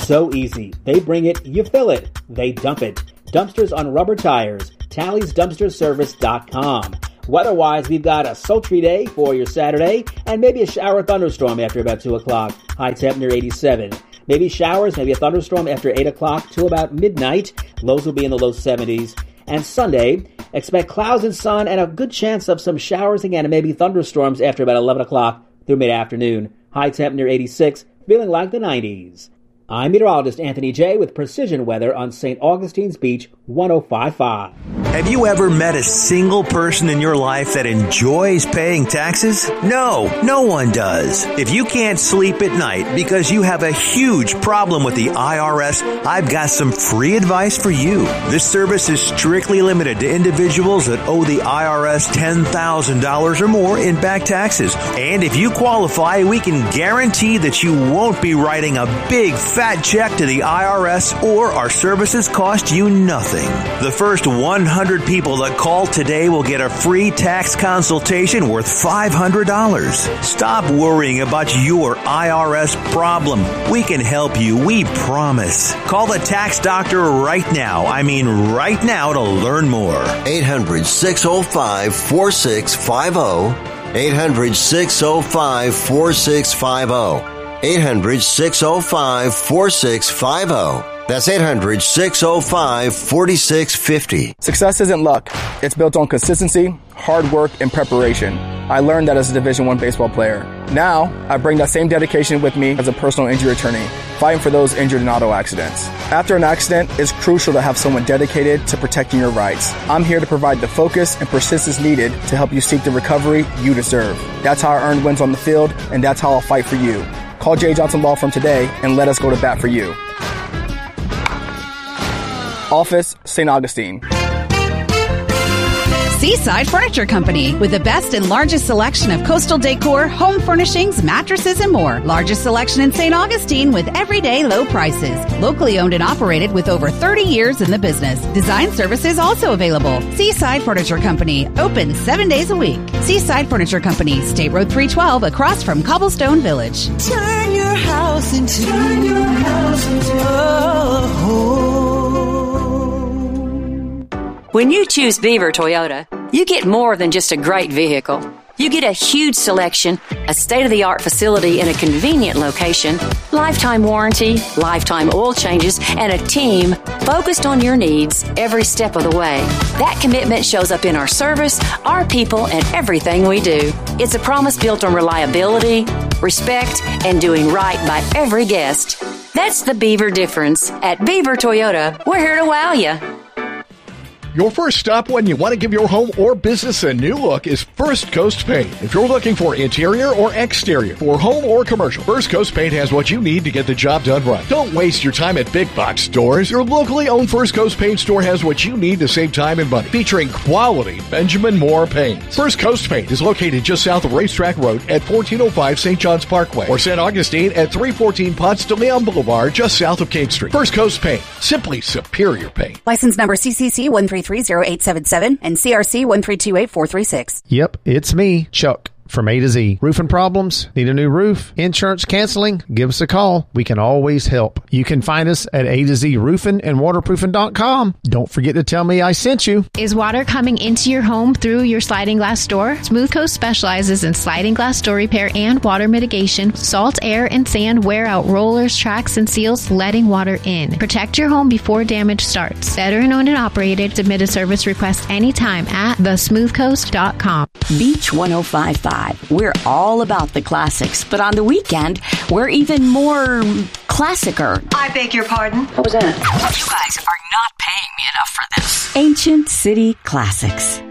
So easy. They bring it, you fill it, they dump it. Dumpsters on rubber tires. TallysDumpsterService.com. Weather-wise, we've got a sultry day for your Saturday and maybe a shower thunderstorm after about 2 o'clock. High temp near 87. Maybe showers, maybe a thunderstorm after 8 o'clock to about midnight. Lows will be in the low 70s. And Sunday, expect clouds and sun and a good chance of some showers again and maybe thunderstorms after about 11 o'clock through mid-afternoon. High temp near 86, feeling like the 90s. I'm meteorologist Anthony J. with Precision Weather on St. Augustine's Beach, 105.5. Have you ever met a single person in your life that enjoys paying taxes? No, no one does. If you can't sleep at night because you have a huge problem with the IRS, I've got some free advice for you. This service is strictly limited to individuals that owe the IRS $10,000 or more in back taxes. And if you qualify, we can guarantee that you won't be writing a big fat check to the IRS, or our services cost you nothing. The first 100 people that call today will get a free tax consultation worth $500. Stop worrying about your IRS problem. We can help you, we promise. Call the tax doctor right now. I mean right now to learn more. 800-605-4650. 800-605-4650. 800-605-4650. That's 800-605-4650. Success isn't luck. It's built on consistency, hard work, and preparation. I learned that as a Division I baseball player. Now, I bring that same dedication with me as a personal injury attorney, fighting for those injured in auto accidents. After an accident, it's crucial to have someone dedicated to protecting your rights. I'm here to provide the focus and persistence needed to help you seek the recovery you deserve. That's how I earned wins on the field, and that's how I'll fight for you. Call J. Johnson Law Firm today and let us go to bat for you. Office, St. Augustine. Seaside Furniture Company, with the best and largest selection of coastal decor, home furnishings, mattresses, and more. Largest selection in St. Augustine with everyday low prices. Locally owned and operated with over 30 years in the business. Design services also available. Seaside Furniture Company, open 7 days a week. Seaside Furniture Company, State Road 312, across from Cobblestone Village. Turn your house into a home. When you choose Beaver Toyota, you get more than just a great vehicle. You get a huge selection, a state-of-the-art facility in a convenient location, lifetime warranty, lifetime oil changes, and a team focused on your needs every step of the way. That commitment shows up in our service, our people, and everything we do. It's a promise built on reliability, respect, and doing right by every guest. That's the Beaver difference. At Beaver Toyota, we're here to wow you. Your first stop when you want to give your home or business a new look is First Coast Paint. If you're looking for interior or exterior, for home or commercial, First Coast Paint has what you need to get the job done right. Don't waste your time at big box stores. Your locally owned First Coast Paint store has what you need to save time and money, featuring quality Benjamin Moore paints. First Coast Paint is located just south of Racetrack Road at 1405 St. John's Parkway, or St. Augustine at 314 Ponce de Leon Boulevard, just south of King Street. First Coast Paint, simply superior paint. License number CCC 1330877 and CRC 1328436. Yep, it's me, Chuck, from A to Z. Roofing problems? Need a new roof? Insurance canceling? Give us a call. We can always help. You can find us at A to Z Roofing and Waterproofing.com. Don't forget to tell me I sent you. Is water coming into your home through your sliding glass door? Smooth Coast specializes in sliding glass door repair and water mitigation. Salt, air, and sand wear out rollers, tracks, and seals, letting water in. Protect your home before damage starts. Veteran owned and operated. Submit a service request anytime at thesmoothcoast.com. Beach 105.5. We're all about the classics, but on the weekend, we're even more classicer. I beg your pardon? What was that? You guys are not paying me enough for this. Ancient City Classics.